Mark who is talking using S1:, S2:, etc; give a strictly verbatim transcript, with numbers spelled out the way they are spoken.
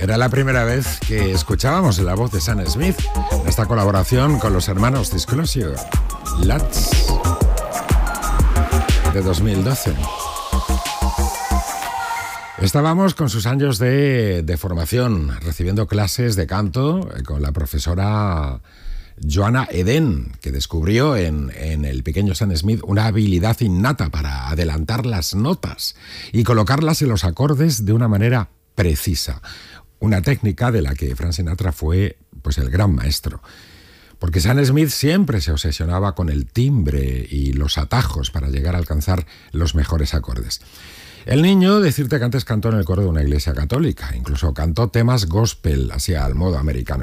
S1: Era la primera vez que escuchábamos la voz de Sam Smith en esta colaboración con los hermanos Disclosure, Lats, de dos mil doce. Estábamos con sus años de, de formación, recibiendo clases de canto con la profesora Joanna Eden, que descubrió en, en el pequeño Sam Smith una habilidad innata para adelantar las notas y colocarlas en los acordes de una manera precisa. Una técnica de la que Frank Sinatra fue pues, el gran maestro. Porque Sam Smith siempre se obsesionaba con el timbre y los atajos para llegar a alcanzar los mejores acordes. El niño, decirte que antes cantó en el coro de una iglesia católica, incluso cantó temas gospel, así al modo americano.